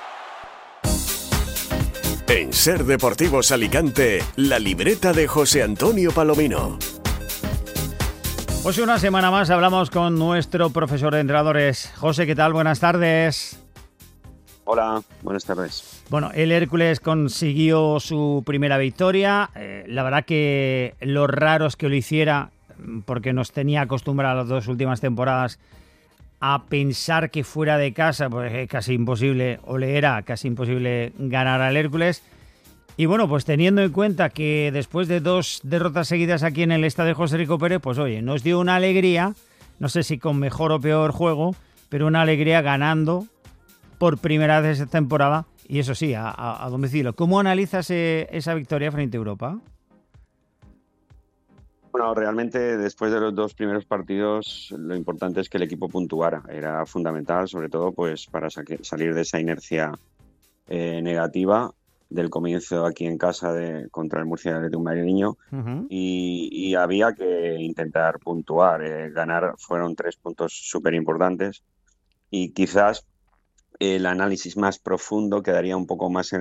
En SER Deportivos Alicante, la libreta de José Antonio Palomino. Pues una semana más hablamos con nuestro profesor de entrenadores. José, ¿qué tal? Buenas tardes. Hola, buenas tardes. Bueno, el Hércules consiguió su primera victoria. La verdad que lo raro es que lo hiciera, porque nos tenía acostumbrados las 2 últimas temporadas a pensar que fuera de casa, pues es casi imposible, o le era casi imposible ganar al Hércules. Y bueno, pues teniendo en cuenta que después de 2 derrotas seguidas aquí en el estadio José Rico Pérez, pues oye, nos dio una alegría, no sé si con mejor o peor juego, pero una alegría ganando por primera vez esta temporada, y eso sí, a domicilio. ¿Cómo analizas esa victoria frente a Europa? Bueno, realmente después de los 2 primeros partidos, lo importante es que el equipo puntuara. Era fundamental, sobre todo pues para salir de esa inercia negativa del comienzo aquí en casa contra el Murcia de un madrileño. Y había que intentar puntuar. Ganar fueron 3 puntos súper importantes, y quizás el análisis más profundo quedaría un poco más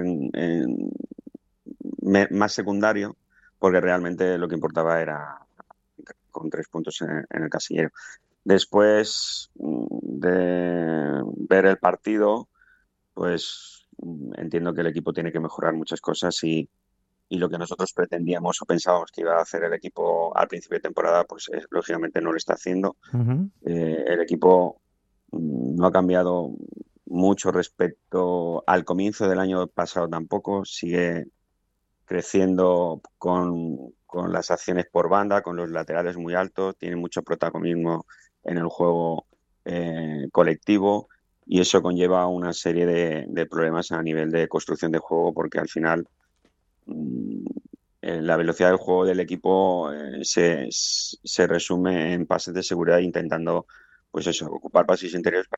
más secundario, porque realmente lo que importaba era con 3 puntos en el casillero. Después de ver el partido, pues entiendo que el equipo tiene que mejorar muchas cosas, y lo que nosotros pretendíamos o pensábamos que iba a hacer el equipo al principio de temporada, pues lógicamente no lo está haciendo. El equipo no ha cambiado mucho respecto al comienzo del año pasado tampoco, sigue creciendo con las acciones por banda, con los laterales muy altos, tiene mucho protagonismo en el juego colectivo, y eso conlleva una serie de problemas a nivel de construcción de juego, porque al final la velocidad del juego del equipo se resume en pases de seguridad, intentando pues eso, ocupar pases interiores.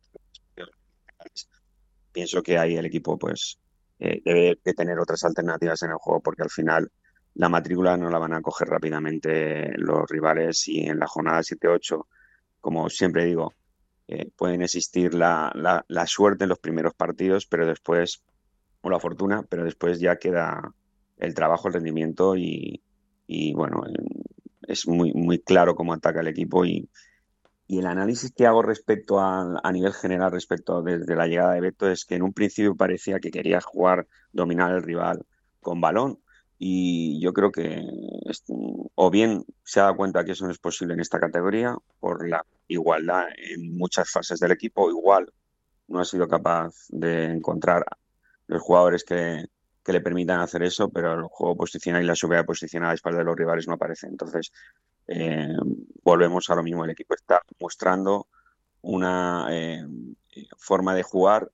Pienso que ahí el equipo pues debe de tener otras alternativas en el juego, porque al final la matrícula no la van a coger rápidamente los rivales, y en la jornada 7-8, como siempre digo, pueden existir la suerte en los primeros partidos, pero después, o la fortuna, pero después ya queda el trabajo, el rendimiento, y bueno, es muy, muy claro cómo ataca el equipo, y el análisis que hago respecto a nivel general, respecto desde la llegada de Beto, es que en un principio parecía que quería dominar al rival con balón, y yo creo que o bien se ha dado cuenta que eso no es posible en esta categoría por la igualdad en muchas fases del equipo, o igual no ha sido capaz de encontrar los jugadores que le permitan hacer eso, pero el juego posicional y la subida posicional a espaldas de los rivales no aparece. Entonces volvemos a lo mismo, el equipo está mostrando una forma de jugar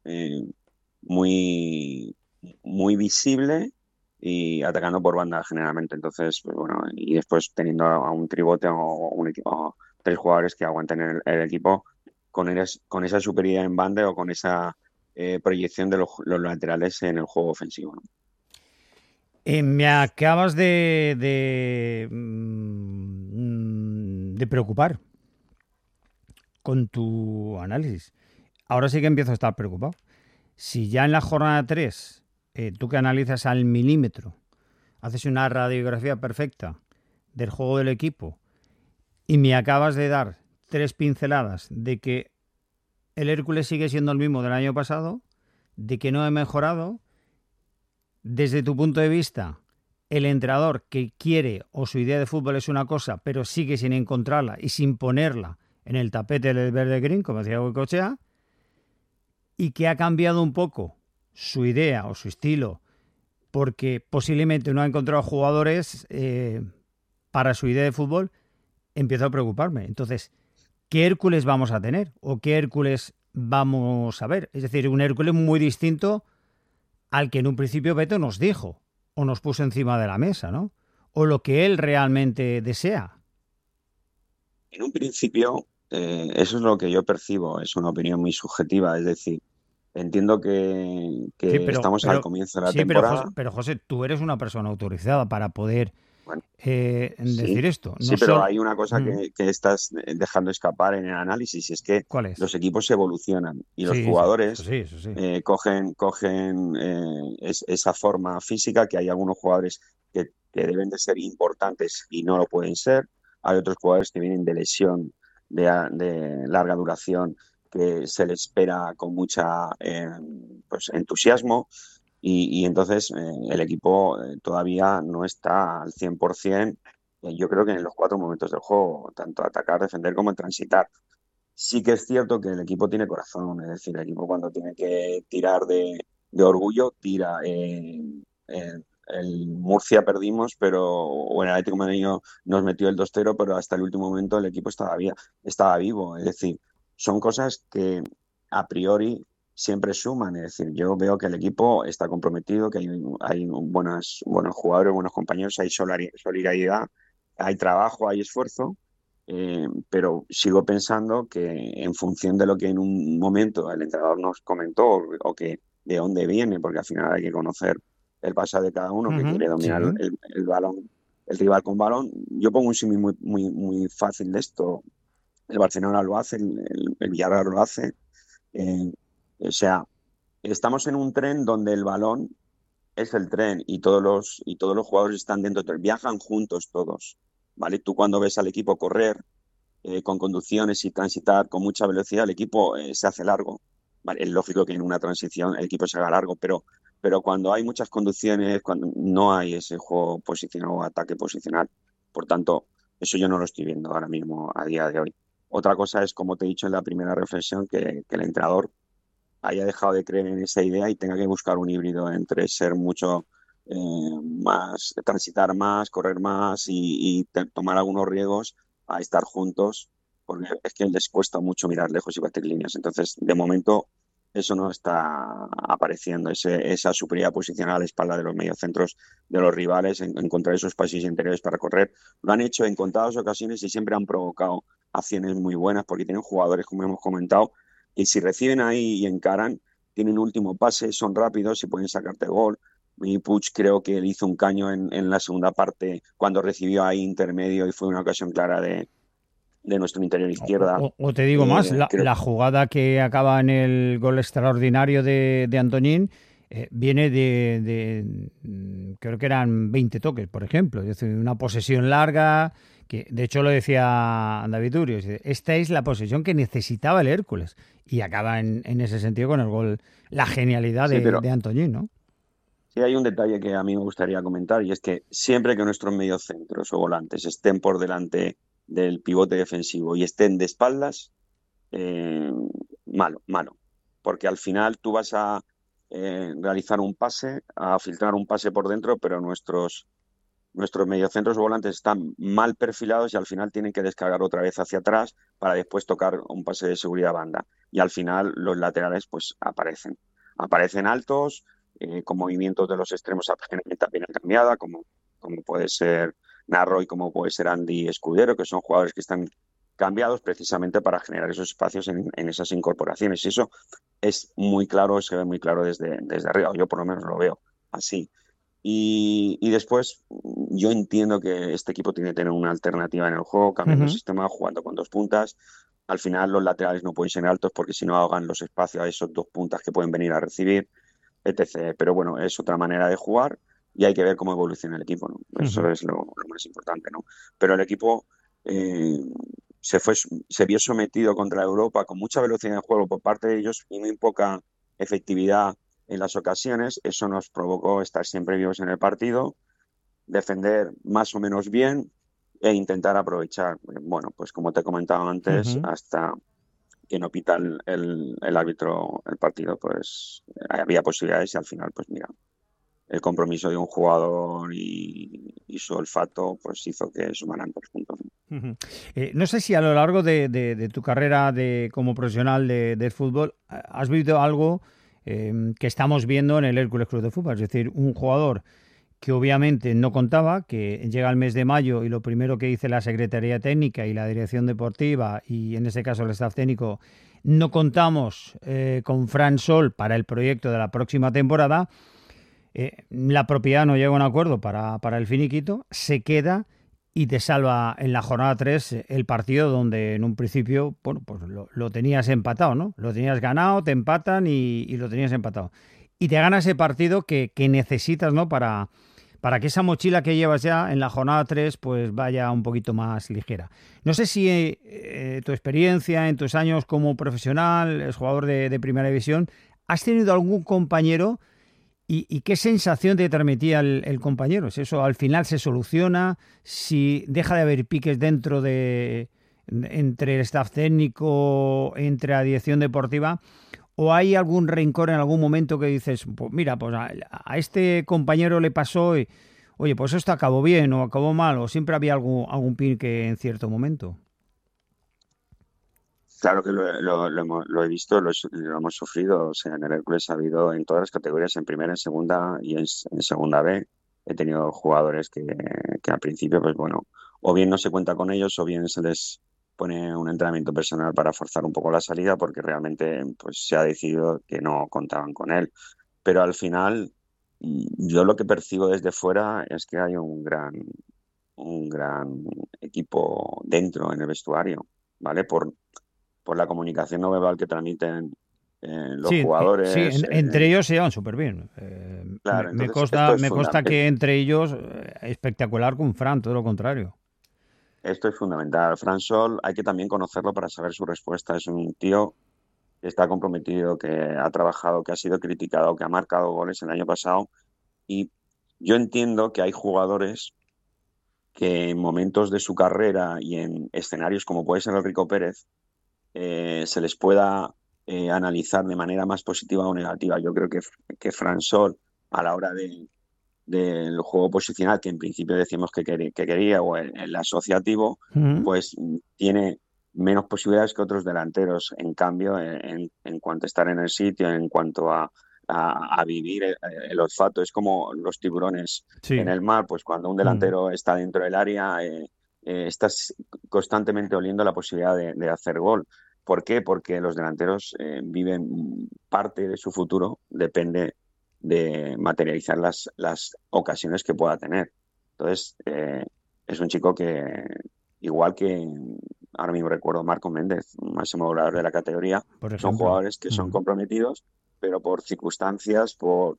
muy, muy visible, y atacando por banda generalmente. Entonces, pues bueno, y después teniendo a un tribote o un equipo, 3 jugadores que aguanten el equipo con esa superioridad en banda, o con esa proyección de los laterales en el juego ofensivo, ¿no? Me acabas de preocupar con tu análisis. Ahora sí que empiezo a estar preocupado. Si ya en la jornada 3, tú que analizas al milímetro, haces una radiografía perfecta del juego del equipo, y me acabas de dar 3 pinceladas de que el Hércules sigue siendo el mismo del año pasado, de que no ha mejorado. Desde tu punto de vista, el entrenador que quiere, o su idea de fútbol es una cosa, pero sigue sin encontrarla y sin ponerla en el tapete del verde green, como decía Goicoechea, y que ha cambiado un poco su idea o su estilo, porque posiblemente no ha encontrado jugadores para su idea de fútbol, empiezo a preocuparme. Entonces, ¿qué Hércules vamos a tener? ¿O qué Hércules vamos a ver? Es decir, un Hércules muy distinto al que en un principio Beto nos dijo o nos puso encima de la mesa, ¿no? O lo que él realmente desea. En un principio, eso es lo que yo percibo, es una opinión muy subjetiva, es decir, entiendo que Sí, estamos al comienzo de la sí, temporada. pero José, tú eres una persona autorizada para poder decir Sí, esto. sí, No pero solo- hay una cosa que estás dejando escapar en el análisis, y es que ¿Cuál es? los equipos evolucionan y los Sí, sí, jugadores eso sí. cogen esa forma física, que hay algunos jugadores que deben de ser importantes y no lo pueden ser. Hay otros jugadores que vienen de lesión de larga duración, que se les espera con mucha pues entusiasmo. Y entonces el equipo todavía no está al 100%, yo creo que en los 4 momentos del juego, tanto atacar, defender como transitar. Sí que es cierto que el equipo tiene corazón, es decir, el equipo cuando tiene que tirar de orgullo, tira. El Murcia perdimos, o el Atlético de Madrid nos metió el 2-0, pero hasta el último momento el equipo estaba vivo. Es decir, son cosas que a priori siempre suman. Es decir, yo veo que el equipo está comprometido, que hay buenos jugadores, buenos compañeros, hay solidaridad, hay trabajo, hay esfuerzo, pero sigo pensando que en función de lo que en un momento el entrenador nos comentó, o que de dónde viene, porque al final hay que conocer el pasado de cada uno, que quiere dominar el balón, el rival con balón. Yo pongo un símil muy fácil de esto. El Barcelona lo hace, el Villarreal lo hace. O sea, estamos en un tren donde el balón es el tren y todos los jugadores están dentro del tren, viajan juntos todos, ¿vale? Tú cuando ves al equipo correr con conducciones y transitar con mucha velocidad, el equipo se hace largo, ¿vale? Es lógico que en una transición el equipo se haga largo, pero cuando hay muchas conducciones, cuando no hay ese juego posicional o ataque posicional, por tanto, eso yo no lo estoy viendo ahora mismo a día de hoy. Otra cosa es, como te he dicho en la primera reflexión, que el entrenador haya dejado de creer en esa idea y tenga que buscar un híbrido entre ser mucho más, transitar más, correr más y tomar algunos riesgos, a estar juntos, porque es que les cuesta mucho mirar lejos y batir líneas. Entonces, de momento, eso no está apareciendo, esa superioridad posicional a la espalda de los mediocentros de los rivales, encontrar esos pasillos interiores para correr. Lo han hecho en contadas ocasiones y siempre han provocado acciones muy buenas, porque tienen jugadores, como hemos comentado, y si reciben ahí y encaran, tienen último pase, son rápidos y pueden sacarte gol. Y Puig creo que le hizo un caño en la segunda parte cuando recibió ahí intermedio, y fue una ocasión clara de nuestro interior izquierda. O te digo más, la jugada que acaba en el gol extraordinario de Antoñín viene de creo que eran 20 toques, por ejemplo. Es decir, una posesión larga, que de hecho lo decía David Urios, esta es la posesión que necesitaba el Hércules, y acaba en ese sentido con el gol, la genialidad de Antoñín, ¿no? Sí, hay un detalle que a mí me gustaría comentar, y es que siempre que nuestros mediocentros o volantes estén por delante del pivote defensivo y estén de espaldas, malo, porque al final tú vas a realizar un pase, a filtrar un pase por dentro, pero nuestros mediocentros o volantes están mal perfilados y al final tienen que descargar otra vez hacia atrás para después tocar un pase de seguridad banda, y al final los laterales pues aparecen altos, con movimientos de los extremos también cambiada, como puede ser Narro y como puede ser Andy Escudero, que son jugadores que están cambiados precisamente para generar esos espacios en esas incorporaciones. Y eso es muy claro, se ve muy claro desde arriba, yo por lo menos lo veo así. Y después yo entiendo que este equipo tiene que tener una alternativa en el juego, cambiando el sistema, jugando con 2 puntas. Al final los laterales no pueden ser altos, porque si no ahogan los espacios a esos 2 puntas que pueden venir a recibir, etc. Pero bueno, es otra manera de jugar y hay que ver cómo evoluciona el equipo, ¿no? Eso es lo más importante, ¿no? Pero el equipo se vio sometido contra Europa con mucha velocidad de juego por parte de ellos y muy poca efectividad en las ocasiones. Eso nos provocó estar siempre vivos en el partido, defender más o menos bien e intentar aprovechar, bueno, pues como te he comentado antes, hasta que no pita el árbitro el partido, pues había posibilidades y al final, pues mira, el compromiso de un jugador y su olfato pues hizo que sumaran 3 puntos. No sé si a lo largo de tu carrera como profesional del fútbol has vivido algo que estamos viendo en el Hércules Club de Fútbol, es decir, un jugador que obviamente no contaba, que llega el mes de mayo y lo primero que dice la Secretaría Técnica y la Dirección Deportiva y en este caso el staff técnico, no contamos con Fran Sol para el proyecto de la próxima temporada. La propiedad no llega a un acuerdo para el finiquito, se queda y te salva en la jornada 3 el partido donde en un principio, bueno, pues lo tenías empatado, ¿no? Lo tenías ganado, te empatan y lo tenías empatado. Y te gana ese partido que necesitas, ¿no? Para que esa mochila que llevas ya en la jornada 3 pues vaya un poquito más ligera. No sé si tu experiencia en tus años como profesional, es jugador de primera división, ¿has tenido algún compañero y qué sensación te transmitía el compañero? ¿Si eso al final se soluciona? ¿Si deja de haber piques entre el staff técnico, entre la dirección deportiva? ¿O hay algún rencor en algún momento que dices, pues mira, pues a este compañero le pasó y, oye, pues esto acabó bien o acabó mal, o siempre había algún pique en cierto momento? Claro que lo he visto, lo hemos sufrido. O sea, en el Hércules ha habido en todas las categorías, en primera, en segunda y en segunda B. He tenido jugadores que al principio, pues bueno, o bien no se cuenta con ellos o bien se les pone un entrenamiento personal para forzar un poco la salida porque realmente pues se ha decidido que no contaban con él. Pero al final, yo lo que percibo desde fuera es que hay un gran equipo dentro en el vestuario, ¿vale? Por la comunicación no verbal que transmiten los jugadores. Sí, entre ellos se llevan súper bien. Claro, me consta que entre ellos espectacular con Fran, todo lo contrario. Esto es fundamental. Fran Sol hay que también conocerlo para saber su respuesta. Es un tío que está comprometido, que ha trabajado, que ha sido criticado, que ha marcado goles el año pasado. Y yo entiendo que hay jugadores que en momentos de su carrera y en escenarios como puede ser el Rico Pérez, se les pueda analizar de manera más positiva o negativa. Yo creo que Fran Sol, a la hora del juego posicional, que en principio decimos que quería, o el asociativo, pues tiene menos posibilidades que otros delanteros. En cambio, en cuanto a estar en el sitio, en cuanto a vivir el olfato, es como los tiburones en el mar, pues cuando un delantero está dentro del área, estás constantemente oliendo la posibilidad de hacer gol. ¿Por qué? Porque los delanteros viven parte de su futuro, depende de materializar las ocasiones que pueda tener. Entonces, es un chico que, igual que ahora mismo recuerdo Marco Méndez, máximo goleador de la categoría, son jugadores que son comprometidos, pero por circunstancias, por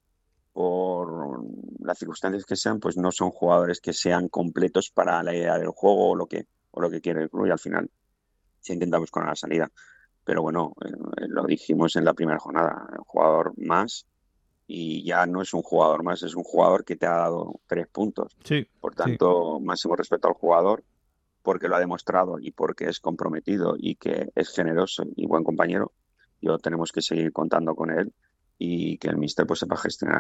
las circunstancias que sean, pues no son jugadores que sean completos para la idea del juego o lo que quiere el club, y al final se intenta buscar una salida. Pero bueno, lo dijimos en la primera jornada, un jugador más, y ya no es un jugador más, es un jugador que te ha dado 3 puntos. Por tanto, máximo respeto al jugador, porque lo ha demostrado y porque es comprometido y que es generoso y buen compañero. Yo tenemos que seguir contando con él y que el míster pues sepa gestionar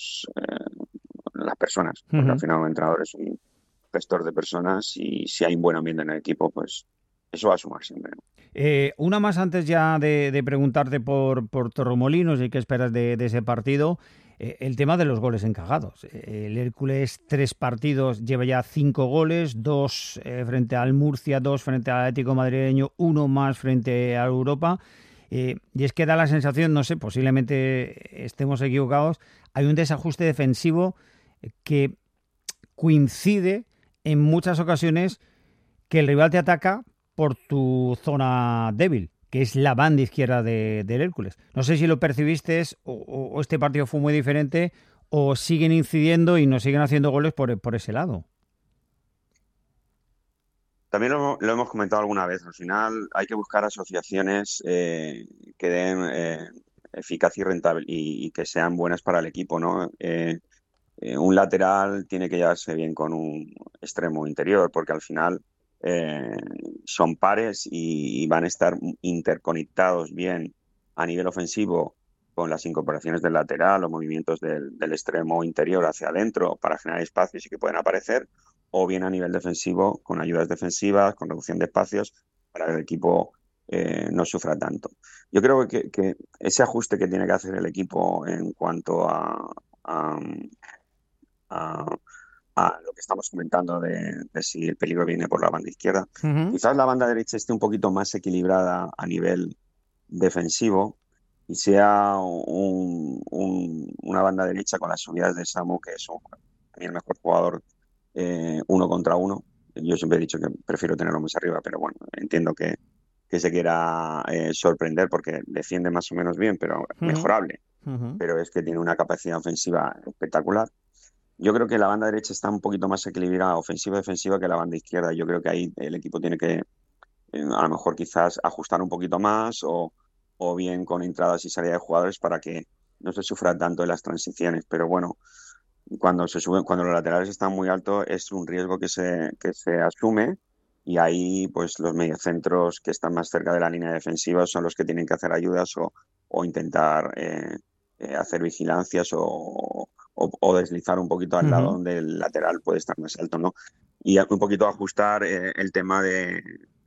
las personas, porque al final un entrenador es un gestor de personas, y si hay un buen ambiente en el equipo, pues eso va a sumar siempre, ¿no? Una más antes ya de preguntarte por Torremolinos y qué esperas de ese partido. El tema de los goles encajados. El Hércules 3 partidos lleva ya 5 goles, 2 frente al Murcia, 2 frente al Atlético Madrileño, 1 más frente a Europa. Y es que da la sensación, no sé, posiblemente estemos equivocados, hay un desajuste defensivo que coincide en muchas ocasiones que el rival te ataca por tu zona débil, que es la banda izquierda del Hércules. No sé si lo percibiste o este partido fue muy diferente, o siguen incidiendo y nos siguen haciendo goles por ese lado. También lo hemos comentado alguna vez. Al final hay que buscar asociaciones que den eficacia y rentable y que sean buenas para el equipo, ¿no? Un lateral tiene que llevarse bien con un extremo interior, porque al final son pares y van a estar interconectados bien a nivel ofensivo con las incorporaciones del lateral o movimientos del extremo interior hacia adentro para generar espacios y que pueden aparecer, o bien a nivel defensivo con ayudas defensivas, con reducción de espacios para que el equipo no sufra tanto. Yo creo que ese ajuste que tiene que hacer el equipo en cuanto a lo que estamos comentando de si el peligro viene por la banda izquierda. Quizás la banda derecha esté un poquito más equilibrada a nivel defensivo y sea una banda derecha con las subidas de Samu, que es el mejor jugador 1 contra 1. Yo siempre he dicho que prefiero tenerlo más arriba, pero bueno, entiendo que se quiera sorprender porque defiende más o menos bien, pero mejorable. Pero es que tiene una capacidad ofensiva espectacular. Yo creo que la banda derecha está un poquito más equilibrada ofensiva y defensiva que la banda izquierda. Yo creo que ahí el equipo tiene que a lo mejor quizás ajustar un poquito más o bien con entradas y salida de jugadores para que no se sufra tanto en las transiciones. Pero bueno, cuando los laterales están muy altos es un riesgo que se asume, y ahí pues los mediocentros que están más cerca de la línea defensiva son los que tienen que hacer ayudas o intentar hacer vigilancias o deslizar un poquito al lado donde el lateral puede estar más alto, ¿no? Y un poquito ajustar el tema de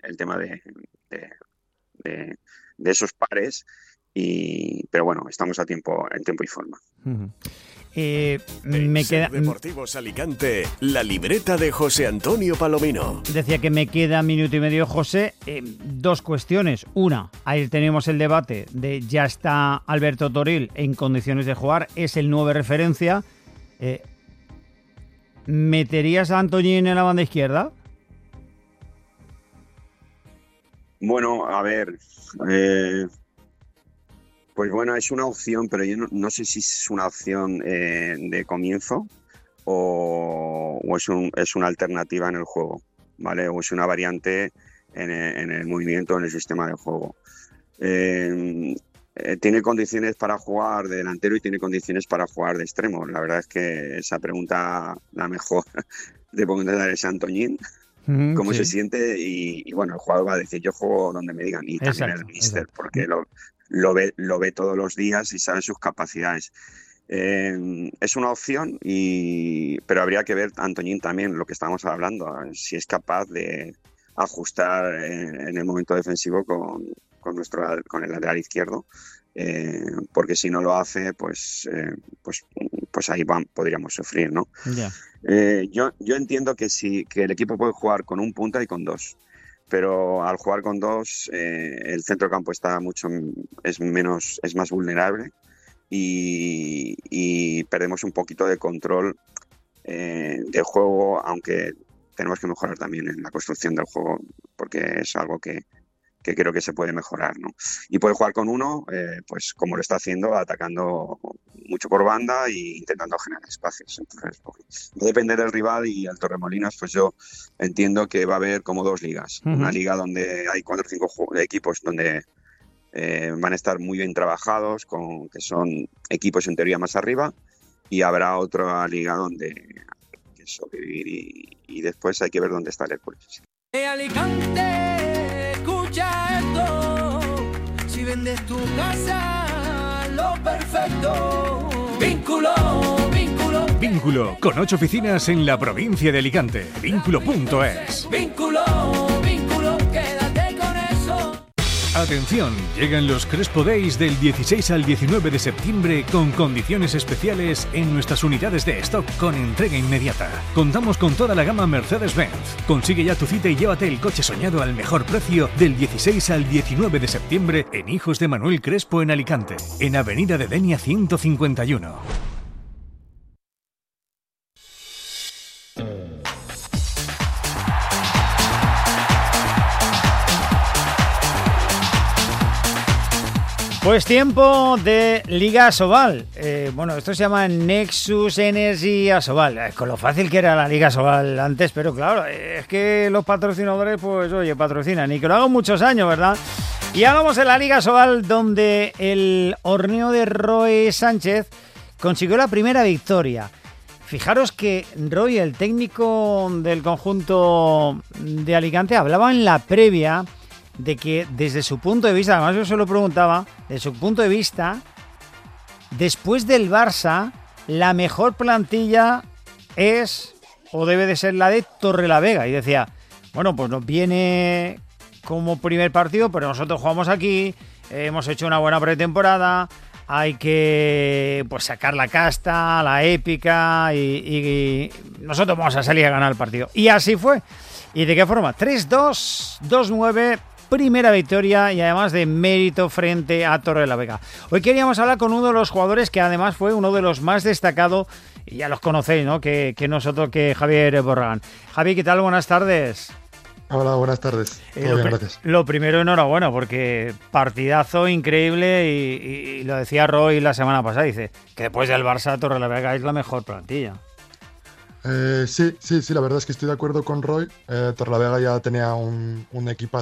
esos pares, pero bueno, estamos en tiempo y forma. Me queda Deportivos Alicante, la libreta de José Antonio Palomino. Decía que me queda minuto y medio, José. Dos cuestiones. Una, ahí tenemos el debate de ya está Alberto Toril en condiciones de jugar, es el 9 referencia. ¿Meterías a Antoñín en la banda izquierda? Bueno, a ver, pues bueno, es una opción, pero yo no sé si es una opción de comienzo o es una alternativa en el juego, ¿vale? O es una variante en el movimiento, en el sistema de juego. Tiene condiciones para jugar de delantero y tiene condiciones para jugar de extremo. La verdad es que esa pregunta la mejor de preguntar es Antoñín. Cómo se siente y bueno, el jugador va a decir yo juego donde me digan, y también el míster, porque lo ve todos los días y sabe sus capacidades. Es una opción, pero habría que ver Antoñín también, lo que estábamos hablando, si es capaz de ajustar en el momento defensivo con el lateral izquierdo, porque si no lo hace, pues ahí podríamos sufrir, ¿no? Yeah. Yo entiendo que el equipo puede jugar con un punta y con dos, pero al jugar con dos el centro campo es más vulnerable y perdemos un poquito de control del juego, aunque tenemos que mejorar también en la construcción del juego, porque es algo que creo que se puede mejorar, ¿no? Y puede jugar con uno, pues como lo está haciendo, atacando mucho por banda e intentando generar espacios. Entonces, va a depender del rival, y al Torremolinos, pues yo entiendo que va a haber como dos ligas. Una liga donde hay 4 o 5 equipos donde van a estar muy bien trabajados, que son equipos en teoría más arriba, y habrá otra liga donde hay que sobrevivir y después hay que ver dónde está el Hércules. Alicante, escucha esto. Si vendes tu casa, lo perfecto. Vínculo, con 8 oficinas en la provincia de Alicante. Vínculo.es. Vínculo, quédate con eso. Atención, llegan los Crespo Days del 16 al 19 de septiembre con condiciones especiales en nuestras unidades de stock con entrega inmediata. Contamos con toda la gama Mercedes-Benz. Consigue ya tu cita y llévate el coche soñado al mejor precio del 16 al 19 de septiembre en Hijos de Manuel Crespo en Alicante, en Avenida de Denia 151. Pues tiempo de Liga Asobal. Bueno, esto se llama Nexus Energy Asobal. Con lo fácil que era la Liga Asobal antes, pero claro, es que los patrocinadores, pues oye, patrocinan. Y que lo hagan muchos años, ¿verdad? Y hablamos de la Liga Asobal, donde el Horneo de Roe Sánchez consiguió la primera victoria. Fijaros que Roy, el técnico del conjunto de Alicante, hablaba en la previa de que desde su punto de vista, además yo se lo preguntaba, desde su punto de vista, después del Barça, la mejor plantilla es o debe de ser la de Torrelavega. Y decía, bueno, pues nos viene como primer partido, pero nosotros jugamos aquí, hemos hecho una buena pretemporada, hay que pues sacar la casta, la épica y nosotros vamos a salir a ganar el partido. Y así fue. ¿Y de qué forma? 3-2, 2-9, primera victoria y además de mérito frente a Torrelavega. Hoy queríamos hablar con uno de los jugadores que además fue uno de los más destacados, y ya los conocéis, ¿no? Que nosotros, que Javier Borragán. Javi, ¿qué tal? Buenas tardes. Hola, buenas tardes. Todo bien, gracias. Lo primero, enhorabuena, porque partidazo increíble y lo decía Roy la semana pasada, dice que después del Barça, Torrelavega es la mejor plantilla. Sí, la verdad es que estoy de acuerdo con Roy. Torrelavega ya tenía un equipazo